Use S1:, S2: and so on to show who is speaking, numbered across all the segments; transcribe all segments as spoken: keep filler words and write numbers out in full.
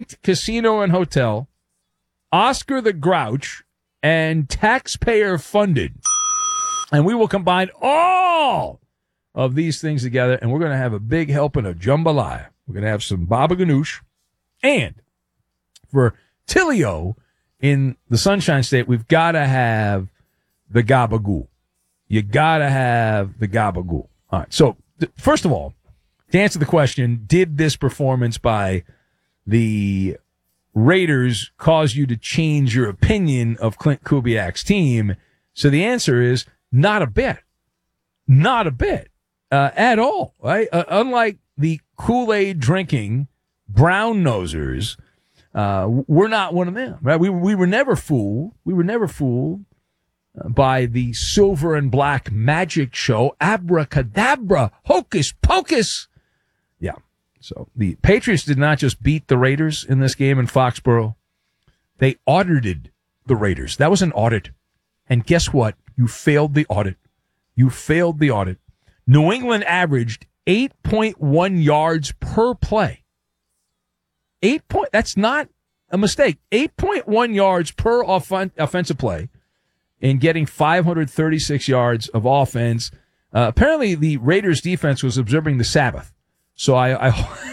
S1: defunct casino and hotel, Oscar the Grouch, and taxpayer funded. And we will combine all of these things together, and we're going to have a big helping of jambalaya. We're going to have some baba ganoush. And for Tilio in the Sunshine State, we've got to have the gabagool. You got to have the gabagool. All right. So, th- first of all, to answer the question, did this performance by the Raiders cause you to change your opinion of Clint Kubiak's team? So the answer is not a bit. Not a bit. Uh, at all. Right? Uh, unlike the Kool-Aid drinking brown nosers, uh, we're not one of them. Right? We, we were never fooled. We were never fooled by the silver and black magic show, abracadabra, hocus pocus. Yeah. So the Patriots did not just beat the Raiders in this game in Foxborough. They audited the Raiders. That was an audit. And guess what? You failed the audit. You failed the audit. New England averaged eight point one yards per play. Eight point, that's not a mistake. eight point one yards per offen- offensive play. In getting five hundred thirty-six yards of offense. Uh, apparently, the Raiders' defense was observing the Sabbath. So I, I,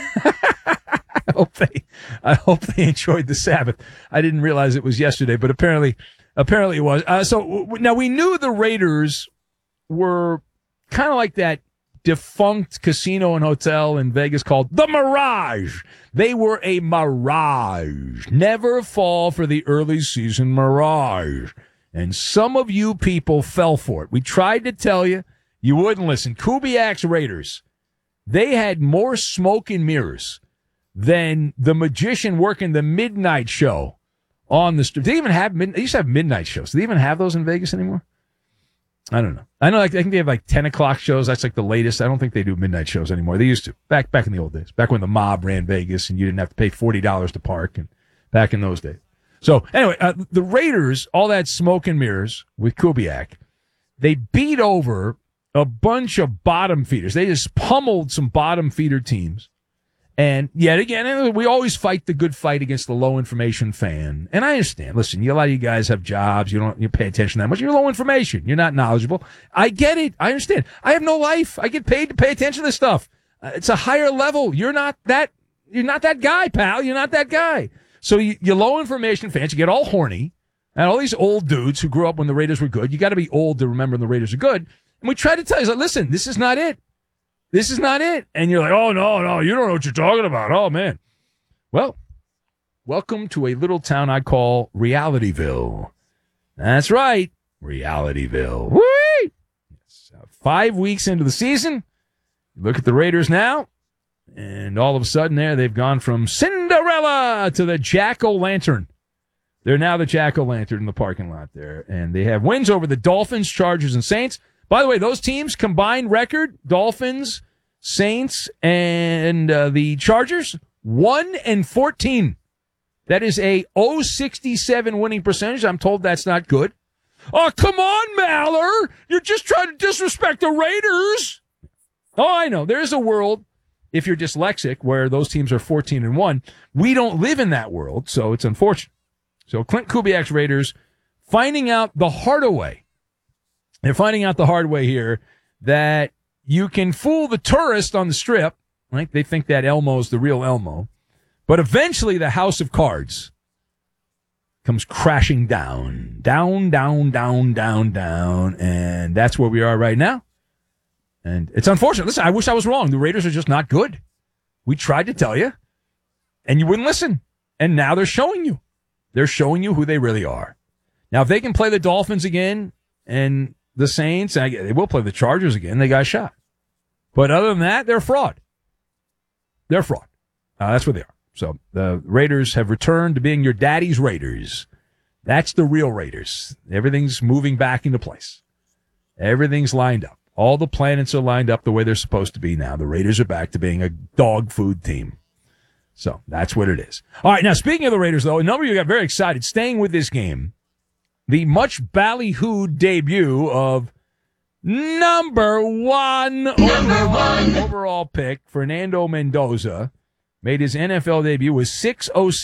S1: I hope they, I hope they enjoyed the Sabbath. I didn't realize it was yesterday, but apparently, apparently it was. Uh, so w- now we knew the Raiders were kind of like that defunct casino and hotel in Vegas called the Mirage. They were a mirage. Never fall for the early season mirage. And some of you people fell for it. We tried to tell you. You wouldn't listen. Kubiak's Raiders, they had more smoke and mirrors than the magician working the midnight show on the strip. Did they even have mid- they used to have midnight shows. Do they even have those in Vegas anymore? I don't know. I know like, I think they have like ten o'clock shows. That's like the latest. I don't think they do midnight shows anymore. They used to. Back back in the old days. Back when the mob ran Vegas and you didn't have to pay forty dollars to park. And back in those days. So, anyway, uh, the Raiders, all that smoke and mirrors with Kubiak, they beat over a bunch of bottom feeders. They just pummeled some bottom feeder teams. And yet again, we always fight the good fight against the low information fan. And I understand. Listen, you, a lot of you guys have jobs. You don't you pay attention that much. You're low information. You're not knowledgeable. I get it. I understand. I have no life. I get paid to pay attention to this stuff. Uh, it's a higher level. You're not that, you're not that guy, pal. You're not that guy. So you, you low information fans, you get all horny, and all these old dudes who grew up when the Raiders were good. You got to be old to remember the Raiders are good. And we try to tell you, like, listen, this is not it. This is not it. And you're like, oh, no, no, you don't know what you're talking about. Oh, man. Well, welcome to a little town I call Realityville. That's right, Realityville. Whee! Uh, five weeks into the season, you look at the Raiders now, and all of a sudden there, they've gone from Cinderella to the Jack-O-Lantern. They're now the Jack-O-Lantern in the parking lot there. And they have wins over the Dolphins, Chargers, and Saints. By the way, those teams combined record, Dolphins, Saints, and uh, the Chargers, one and fourteen. That is a oh sixty-seven winning percentage. I'm told that's not good. Oh, come on, Maller. You're just trying to disrespect the Raiders. Oh, I know. There is a world, if you're dyslexic, where those teams are fourteen and one. We don't live in that world, so it's unfortunate. So Clint Kubiak's Raiders finding out the hard way. They're finding out the hard way here that you can fool the tourist on the strip, right? They think that Elmo's the real Elmo. But eventually the house of cards comes crashing down, down, down, down, down, down. And that's where we are right now. And it's unfortunate. Listen, I wish I was wrong. The Raiders are just not good. We tried to tell you, and you wouldn't listen. And now they're showing you. They're showing you who they really are. Now, if they can play the Dolphins again and the Saints, and they will play the Chargers again, they got a shot. But other than that, they're fraud. They're fraud. Uh, that's what they are. So the Raiders have returned to being your daddy's Raiders. That's the real Raiders. Everything's moving back into place. Everything's lined up. All the planets are lined up the way they're supposed to be now. The Raiders are back to being a dog food team. So that's what it is. All right, now speaking of the Raiders, though, a number of you got very excited. Staying with this game, the much ballyhooed debut of number one, number overall, one overall pick, Fernando Mendoza, made his N F L debut with six oh